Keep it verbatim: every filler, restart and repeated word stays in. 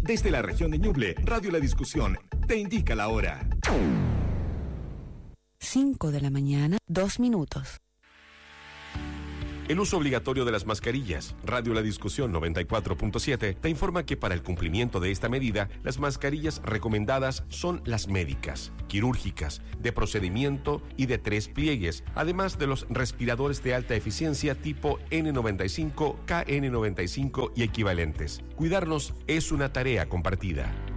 Desde la región de Ñuble, Radio La Discusión te indica la hora. cinco de la mañana, dos minutos. El uso obligatorio de las mascarillas. Radio La Discusión noventa y cuatro punto siete te informa que para el cumplimiento de esta medida, las mascarillas recomendadas son las médicas, quirúrgicas, de procedimiento y de tres pliegues, además de los respiradores de alta eficiencia tipo N noventa y cinco, K N noventa y cinco y equivalentes. Cuidarnos es una tarea compartida.